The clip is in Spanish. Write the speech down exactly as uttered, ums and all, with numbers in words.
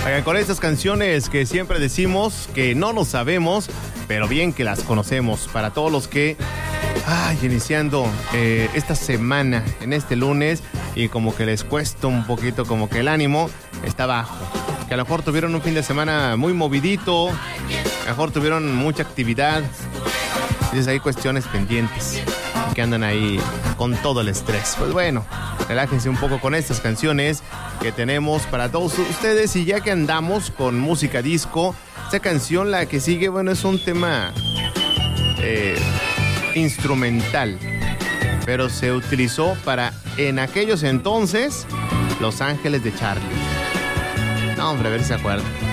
Oigan, con estas canciones que siempre decimos que no nos sabemos, pero bien que las conocemos. Para todos los que, ay, iniciando eh, esta semana, en este lunes, y como que les cuesta un poquito, como que el ánimo está bajo. Que a lo mejor tuvieron un fin de semana muy movidito, a lo mejor tuvieron mucha actividad. Entonces hay cuestiones pendientes que andan ahí con todo el estrés. Pues bueno, relájense un poco con estas canciones que tenemos para todos ustedes. Y ya que andamos con música disco, esta canción, la que sigue, bueno, es un tema eh, instrumental, pero se utilizó para, en aquellos entonces, Los Ángeles de Charlie. No, hombre, a ver si se acuerdan.